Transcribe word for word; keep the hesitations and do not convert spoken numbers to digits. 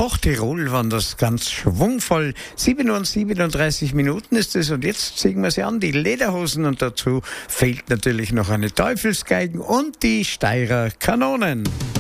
Hochtirol waren das ganz schwungvoll. sieben Uhr siebenunddreißig Minuten ist es und jetzt ziehen wir sie an, die Lederhosen, und dazu fehlt natürlich noch eine Teufelsgeigen und die Steirer Kanonen.